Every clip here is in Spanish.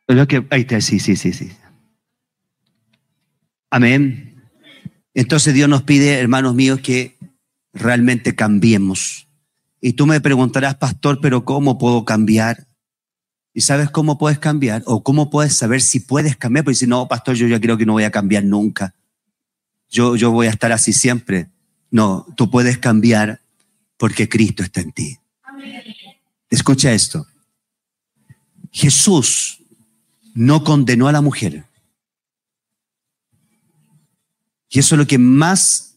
Ahí está, sí. Amén. Entonces Dios nos pide, hermanos míos, que realmente cambiemos. Y tú me preguntarás, pastor, ¿pero cómo puedo cambiar? ¿Y sabes cómo puedes cambiar? ¿O cómo puedes saber si puedes cambiar? Porque si no, pastor, yo ya creo que no voy a cambiar nunca. Yo voy a estar así siempre. No, tú puedes cambiar porque Cristo está en ti. Escucha esto. Jesús no condenó a la mujer. Y eso es lo que más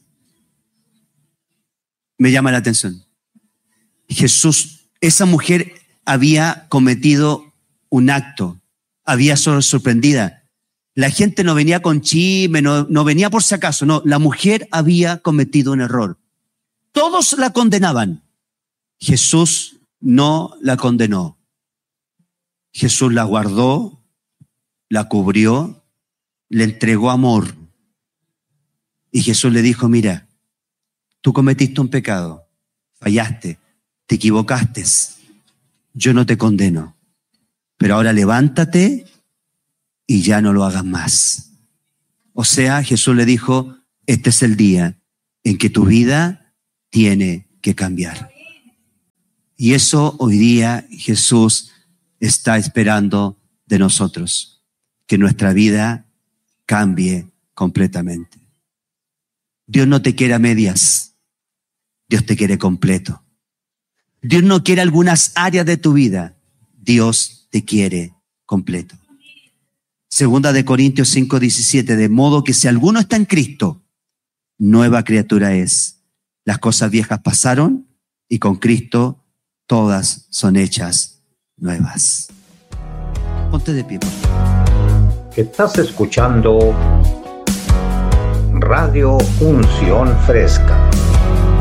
me llama la atención. Jesús, esa mujer había cometido un acto, había sorprendida. La gente no venía con chisme, no venía por si acaso, no. La mujer había cometido un error. Todos la condenaban. Jesús no la condenó. Jesús la guardó, la cubrió, le entregó amor. Y Jesús le dijo, mira, tú cometiste un pecado, fallaste, te equivocaste. Yo no te condeno, pero ahora levántate y ya no lo hagas más. O sea, Jesús le dijo, este es el día en que tu vida tiene que cambiar. Y eso hoy día Jesús está esperando de nosotros, que nuestra vida cambie completamente. Dios no te quiere a medias, Dios te quiere completo. Dios no quiere algunas áreas de tu vida, Dios te quiere completo. Segunda de Corintios 5:17, de modo que si alguno está en Cristo, nueva criatura es. Las cosas viejas pasaron y con Cristo todas son hechas nuevas. Ponte de pie, por favor. Estás escuchando Radio Unción Fresca.